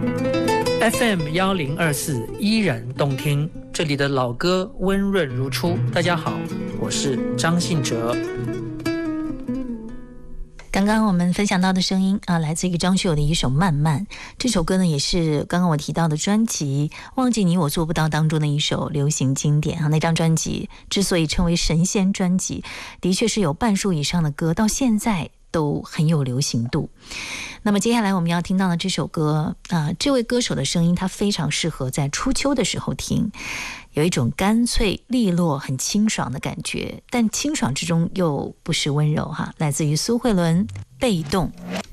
FM1024依然动听，这里的老歌温润如初。大家好，我是张信哲。 刚刚我们分享到的声音来自于张学友的一首《慢慢》。这首歌呢，也是刚刚我提到的专辑《忘记你我做不到》当中的一首流行经典那张专辑之所以称为神仙专辑，的确是有半数以上的歌到现在都很有流行度。那么接下来我们要听到的这首歌这位歌手的声音，他非常适合在初秋的时候听，有一种干脆利落很清爽的感觉，但清爽之中又不失温柔来自于苏慧伦《被动》。